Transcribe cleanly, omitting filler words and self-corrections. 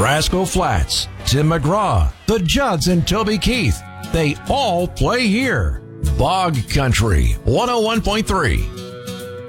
Rascal Flats, Tim McGraw, the Judds and Toby Keith. They all play here. Bog Country 101.3.